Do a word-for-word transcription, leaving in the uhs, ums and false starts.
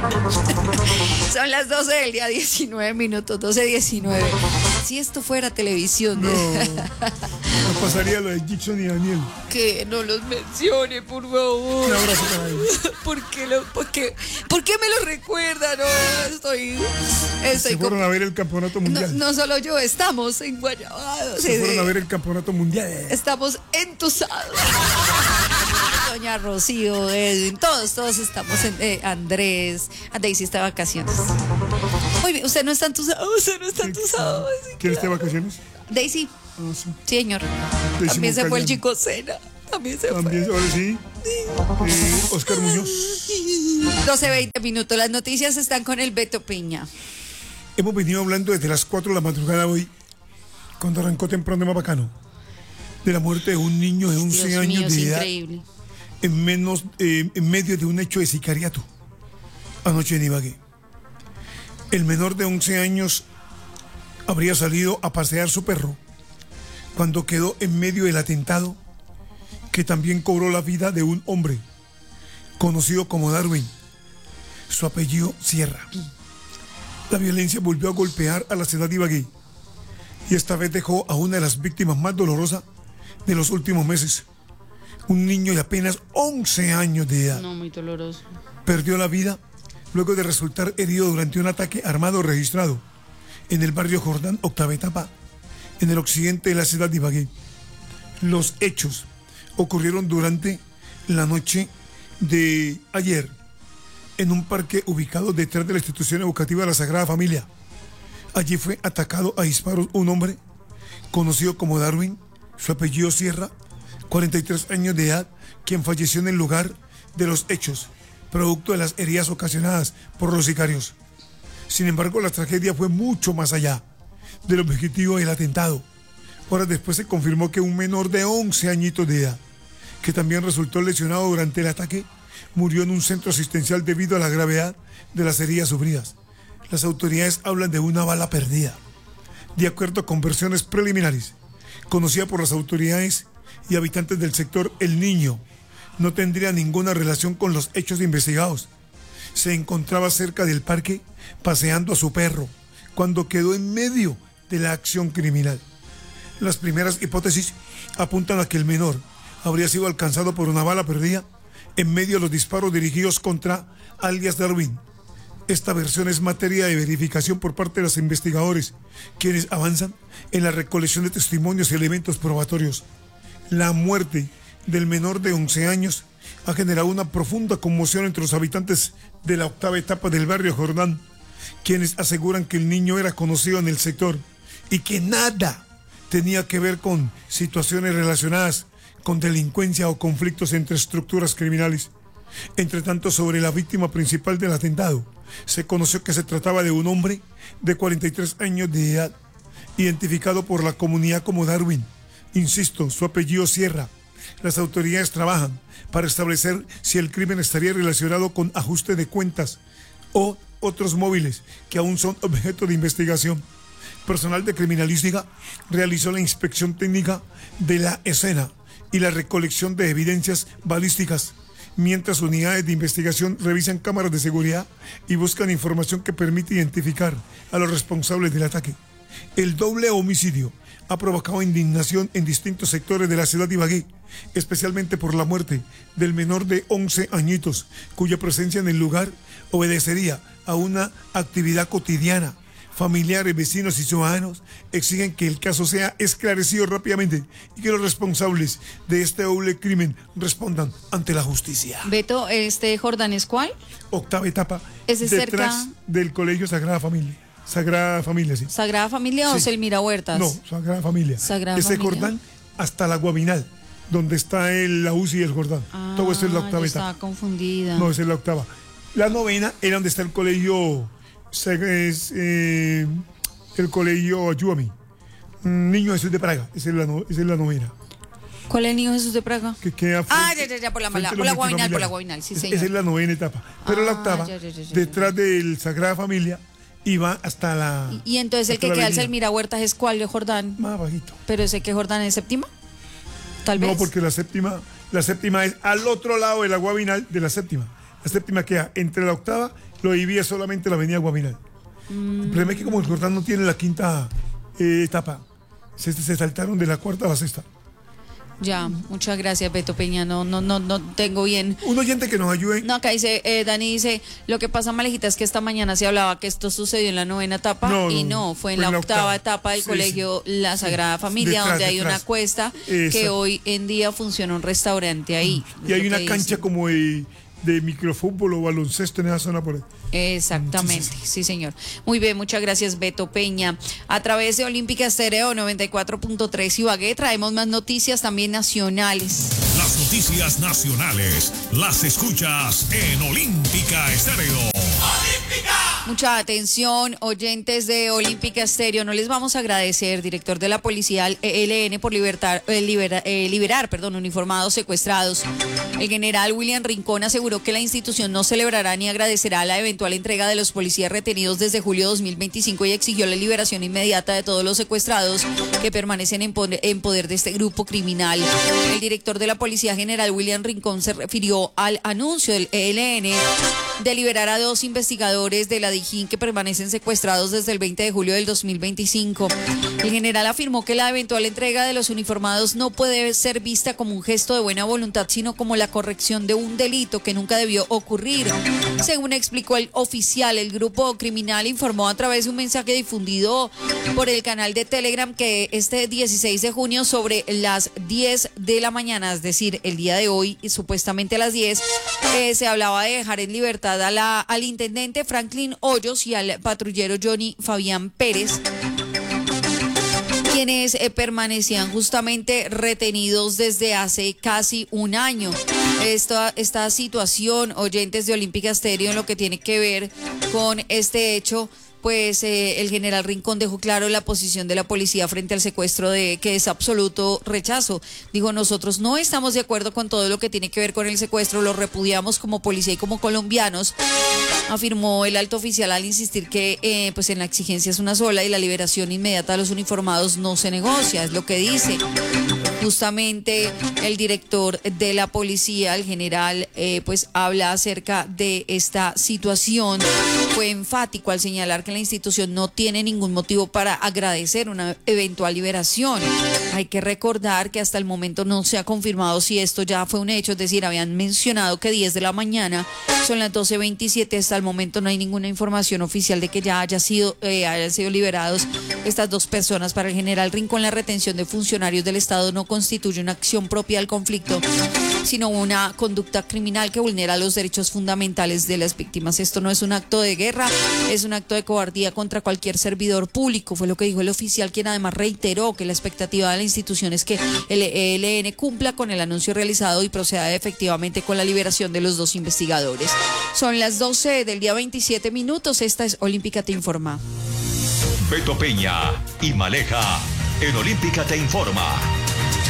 Son las doce del día, diecinueve minutos, doce diecinueve. Si esto fuera televisión. No, no pasaría lo de Gibson y Daniel. Que no los mencione, por favor. Un abrazo para ellos. ¿Por qué, lo, por, qué, ¿Por qué me lo recuerdan? No, estoy... estoy Se fueron con... a ver el campeonato mundial. No, no solo yo, estamos en Guayabado. Se fueron a ver el campeonato mundial. Estamos entusados. Doña Rocío, Edwin, todos, todos estamos en eh, Andrés, Daisy está de vacaciones. Muy bien, usted no está entusado, usted no está entusado. ¿Quién está de vacaciones? Daisy. Ah, sí. Sí, señor. Daisy También se fue el Moncañón. chico Sena. También se También, fue. ahora sí. Eh, Oscar Muñoz. doce veinte minutos. Las noticias están con el Beto Piña. Hemos venido hablando desde las cuatro de la madrugada hoy, cuando arrancó temprano más bacano, de la muerte de un niño de once Dios años mío, de es edad. increíble. En, menos, eh, en medio de un hecho de sicariato anoche en Ibagué. El menor de once años habría salido a pasear su perro cuando quedó en medio del atentado que también cobró la vida de un hombre conocido como Darwin, su apellido Sierra. La violencia volvió a golpear a la ciudad de Ibagué y esta vez dejó a una de las víctimas más dolorosas de los últimos meses. Un niño de apenas once años de edad. No, muy doloroso. Perdió la vida luego de resultar herido durante un ataque armado registrado en el barrio Jordán, octava etapa, en el occidente de la ciudad de Ibagué. Los hechos ocurrieron durante la noche de ayer en un parque ubicado detrás de la institución educativa de la Sagrada Familia. Allí fue atacado a disparos un hombre conocido como Darwin, su apellido Sierra, cuarenta y tres años de edad, quien falleció en el lugar de los hechos, producto de las heridas ocasionadas por los sicarios. Sin embargo, la tragedia fue mucho más allá del objetivo del atentado. Horas después se confirmó que un menor de once añitos de edad, que también resultó lesionado durante el ataque, murió en un centro asistencial debido a la gravedad de las heridas sufridas. Las autoridades hablan de una bala perdida. De acuerdo con versiones preliminares, conocida por las autoridades y habitantes del sector, el niño no tendría ninguna relación con los hechos investigados. Se encontraba cerca del parque paseando a su perro cuando quedó en medio de la acción criminal. Las primeras hipótesis apuntan a que el menor habría sido alcanzado por una bala perdida en medio de los disparos dirigidos contra alias Darwin. Esta versión es materia de verificación por parte de los investigadores, quienes avanzan en la recolección de testimonios y elementos probatorios. La muerte del menor de once años ha generado una profunda conmoción entre los habitantes de la octava etapa del barrio Jordán, quienes aseguran que el niño era conocido en el sector y que nada tenía que ver con situaciones relacionadas con delincuencia o conflictos entre estructuras criminales. Entre tanto, sobre la víctima principal del atentado, se conoció que se trataba de un hombre de cuarenta y tres años de edad, identificado por la comunidad como Darwin. Insisto, su apellido Sierra. Las autoridades trabajan para establecer si el crimen estaría relacionado con ajuste de cuentas o otros móviles que aún son objeto de investigación. Personal de criminalística realizó la inspección técnica de la escena y la recolección de evidencias balísticas, mientras unidades de investigación revisan cámaras de seguridad y buscan información que permite identificar a los responsables del ataque. El doble homicidio ha provocado indignación en distintos sectores de la ciudad de Ibagué, especialmente por la muerte del menor de once añitos, cuya presencia en el lugar obedecería a una actividad cotidiana. Familiares, vecinos y ciudadanos exigen que el caso sea esclarecido rápidamente y que los responsables de este doble crimen respondan ante la justicia. Beto, ¿este Jordán es cuál? Octava etapa, ¿Ese es detrás cerca del Colegio Sagrada Familia. Sagrada Familia, sí. ¿Sagrada Familia o Sí. Selmira Huertas? No, Sagrada Familia. Sagrada Ese Familia. Jordán hasta la Guavinal, donde está el, la U C I y el Jordán. Ah, Todo esto es la octava yo etapa. estaba confundida. No, esa es la octava. La novena era donde está el colegio, es, eh, el colegio Ayúdame. Niño Jesús de Praga, esa es la, no, esa es la novena. ¿Cuál es el niño Jesús de Praga? Que queda Ah, frente- ya, ya, ya, por la, frente mala, a por los la Guavinal, por la multifamiliares. Guavinal, sí, Es- señor. Esa es la novena etapa. Pero la Ah, octava, ya, ya, ya, ya, detrás del Sagrada Familia, iba hasta la... Y, y entonces el hasta que la queda el avenida. Selmira Huertas es cuál de Jordán. Más bajito. Pero ese que Jordán es séptima. Tal vez. No, porque la séptima, la séptima es al otro lado de la Guavinal de la séptima. La séptima queda entre la octava lo divide solamente la avenida Guavinal. Mm. El problema es que como el Jordán no tiene la quinta eh, etapa, se, se saltaron de la cuarta a la sexta. Ya, muchas gracias, Beto Peña. No, no, no, no tengo bien. Un oyente que nos ayude. No, acá dice, eh, Dani dice, lo que pasa, Malejita, es que esta mañana se hablaba que esto sucedió en la novena etapa no, y no, fue en fue la, la octava, octava etapa del sí, colegio sí, La Sagrada sí, Familia, detrás, donde hay detrás. una cuesta Exacto. que hoy en día funciona un restaurante ahí. Y hay una cancha dice. como de, de microfútbol o baloncesto en esa zona por ahí. Exactamente, sí, sí, sí, señor. Muy bien, muchas gracias, Beto Peña. A través de Olímpica Estéreo noventa y cuatro punto tres Ibagué traemos más noticias también nacionales. Las noticias nacionales las escuchas en Olímpica Estéreo. ¡Olímpica! Mucha atención, oyentes de Olímpica Estéreo. No les vamos a agradecer, director de la policía E L N, por libertar, eh, libera, eh, liberar perdón, uniformados secuestrados. El general William Rincón aseguró que la institución no celebrará ni agradecerá la eventual entrega de los policías retenidos desde julio de dos mil veinticinco y exigió la liberación inmediata de todos los secuestrados que permanecen en poder, en poder de este grupo criminal. El director de la Policía General William Rincón se refirió al anuncio del E L N de liberar a dos investigadores de la Dijín que permanecen secuestrados desde el veinte de julio del dos mil veinticinco. El general afirmó que la eventual entrega de los uniformados no puede ser vista como un gesto de buena voluntad, sino como la corrección de un delito que nunca debió ocurrir. Según explicó el oficial, el grupo criminal informó a través de un mensaje difundido por el canal de Telegram que este dieciséis de junio sobre las diez de la mañana, es decir, el día de hoy, y supuestamente a las diez, eh, se hablaba de dejar en libertad a la, al intendente Franklin Hoyos y al patrullero Johnny Fabián Pérez, quienes eh, permanecían justamente retenidos desde hace casi un año. Esta, esta situación, oyentes de Olímpica Estéreo, en lo que tiene que ver con este hecho, pues eh, el general Rincón dejó claro la posición de la policía frente al secuestro, de que es absoluto rechazo. Dijo, nosotros no estamos de acuerdo con todo lo que tiene que ver con el secuestro, lo repudiamos como policía y como colombianos, afirmó el alto oficial al insistir que eh, pues en la exigencia es una sola y la liberación inmediata de los uniformados no se negocia, es lo que dice. Justamente el director de la policía, el general, eh, pues habla acerca de esta situación. Fue enfático al señalar que la institución no tiene ningún motivo para agradecer una eventual liberación. Hay que recordar que hasta el momento no se ha confirmado si esto ya fue un hecho, es decir, habían mencionado que diez de la mañana, son las doce veintisiete, hasta el momento no hay ninguna información oficial de que ya haya sido, eh, hayan sido liberados estas dos personas. Para el general Rincón, la retención de funcionarios del Estado no constituye una acción propia del conflicto, sino una conducta criminal que vulnera los derechos fundamentales de las víctimas. Esto no es un acto de guerra, es un acto de cobardía contra cualquier servidor público, fue lo que dijo el oficial, quien además reiteró que la expectativa de la institución es que el E L N cumpla con el anuncio realizado y proceda efectivamente con la liberación de los dos investigadores. Son las doce del día veintisiete minutos, esta es Olímpica Te Informa. Beto Peña y Maleja en Olímpica Te Informa.